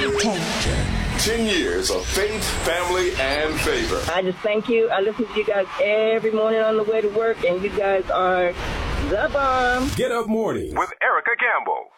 10 years of faith, family, and favor. I just thank you. I listen to you guys every morning on the way to work, and you guys are the bomb. Get Up Morning with Erica Campbell.